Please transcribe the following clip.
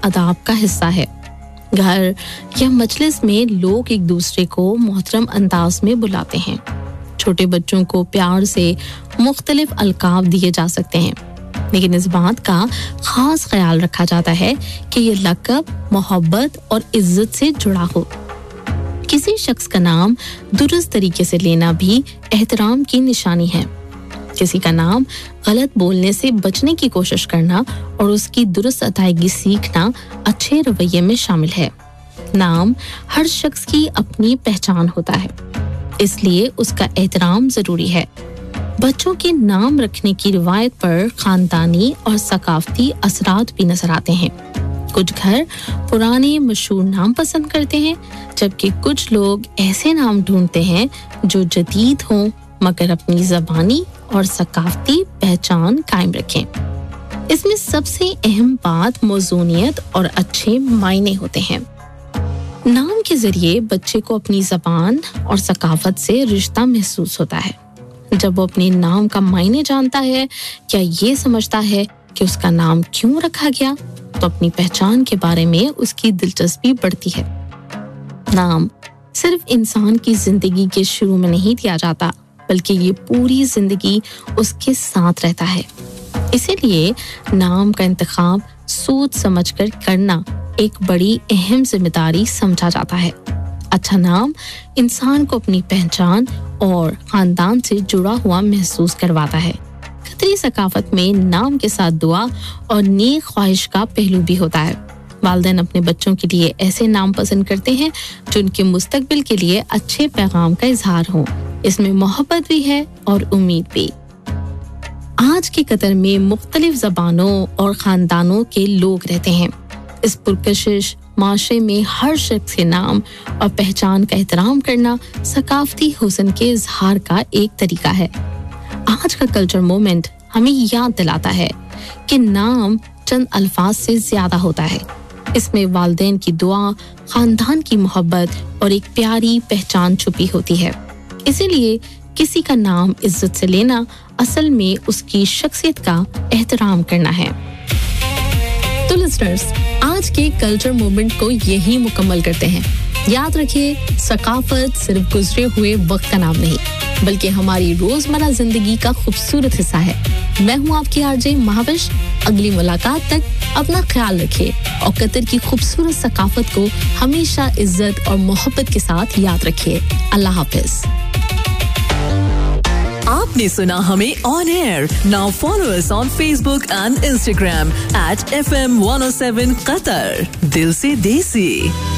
आदाब का हिस्सा है। घर या मजलिस में लोग एक दूसरे को मोहतरम अंदाज में बुलाते हैं। छोटे बच्चों को प्यार से मुख्तलिफ अलकाब दिए जा सकते हैं, लेकिन इस बात का खास ख्याल रखा जाता है कि ये लक़ब मोहब्बत और इज्जत से जुड़ा हो। किसी शख्स का नाम दुरुस्त तरीके से लेना भी एहतराम की निशानी है। किसी का नाम गलत बोलने से बचने की कोशिश करना और उसकी दुरुस्त अदायगी सीखना अच्छे रवैये में शामिल है। नाम हर शख्स की अपनी पहचान होता है, इसलिए उसका एहतराम जरूरी है। बच्चों के नाम रखने की रिवायत पर खानदानी और सकाफती असरात भी नजर आते हैं। कुछ घर पुराने मशहूर नाम पसंद करते हैं, जबकि कुछ लोग ऐसे नाम ढूंढते हैं जो जदीद हों मगर अपनी ज़बानी और सकाफती पहचान कायम रखें। इसमें सबसे अहम बात मौजूनियत और अच्छे मायने होते हैं। नाम के जरिए बच्चे को अपनी ज़बान और सकाफत से रिश्ता महसूस होता है। जब वो अपने नाम का मायने जानता है या ये समझता है कि उसका नाम क्यों रखा गया, तो अपनी पहचान के बारे में उसकी दिलचस्पी बढ़ती है। नाम सिर्फ इंसान की जिंदगी के शुरू में नहीं दिया जाता, बल्कि ये पूरी जिंदगी उसके साथ रहता है। इसीलिए नाम का इंतखाब सोच समझकर करना एक बड़ी अहम जिम्मेदारी समझा जाता है। अच्छा नाम इंसान को अपनी पहचान और खानदान से जुड़ा हुआ महसूस करवाता है। कतरी सकाफत में नाम के साथ दुआ और नेक ख्वाहिश का पहलू भी होता है। वालिदैन अपने बच्चों के लिए ऐसे नाम पसंद करते हैं जो उनके मुस्तकबिल के लिए अच्छे पैगाम का इजहार हो। इसमें मोहब्बत भी है और उम्मीद भी। आज के कतर में मुख्तलिफ ज़बानों और खानदानों के लोग रहते हैं। इस पुरकशिश माशरे में हर शख्स के नाम और पहचान का एहतराम करना सकाफती हुस्न के इजहार का एक तरीका है। आज का कल्चर मोमेंट हमें याद दिलाता है कि नाम चंद अल्फाज से ज्यादा होता है। इसमें वालिदैन की दुआ, खानदान की मोहब्बत और एक प्यारी पहचान छुपी होती है। इसीलिए किसी का नाम इज्जत से लेना असल में उसकी शख्सियत का एहतराम करना है। तो लिस्टनर्स, आज के कल्चर मूवमेंट को यही मुकम्मल करते हैं। याद रखिए, सकाफत सिर्फ गुजरे हुए वक्त का नाम नहीं, बल्कि हमारी रोजमर्रा जिंदगी का खूबसूरत हिस्सा है। मैं हूँ आपकी आरजे महाविश। अगली मुलाकात तक अपना ख्याल रखिए और कतर की खूबसूरत सकाफत को हमेशा इज्जत और मोहब्बत के साथ याद रखिए। अल्लाह हाफिज। आपने सुना हमें on air. Now follow us on Facebook and Instagram @FM107 Qatar। दिल से देसी।